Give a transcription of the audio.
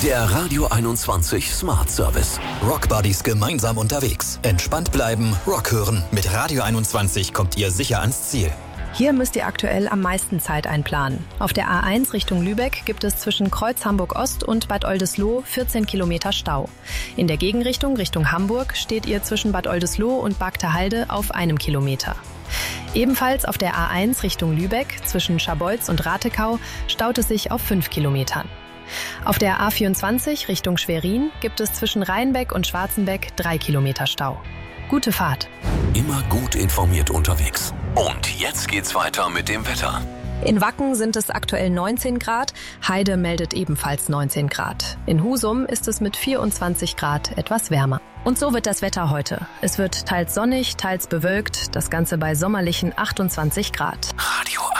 Der Radio 21 Smart Service. Rockbuddies gemeinsam unterwegs. Entspannt bleiben, Rock hören. Mit Radio 21 kommt ihr sicher ans Ziel. Hier müsst ihr aktuell am meisten Zeit einplanen. Auf der A1 Richtung Lübeck gibt es zwischen Kreuz Hamburg-Ost und Bad Oldesloe 14 Kilometer Stau. In der Gegenrichtung Richtung Hamburg steht ihr zwischen Bad Oldesloe und Bagterhalde auf 1 Kilometer. Ebenfalls auf der A1 Richtung Lübeck zwischen Scharbeutz und Ratekau staut es sich auf 5 Kilometern. Auf der A24 Richtung Schwerin gibt es zwischen Rheinbeck und Schwarzenbeck 3 Kilometer Stau. Gute Fahrt. Immer gut informiert unterwegs. Und jetzt geht's weiter mit dem Wetter. In Wacken sind es aktuell 19 Grad, Heide meldet ebenfalls 19 Grad. In Husum ist es mit 24 Grad etwas wärmer. Und so wird das Wetter heute. Es wird teils sonnig, teils bewölkt, das Ganze bei sommerlichen 28 Grad. Radio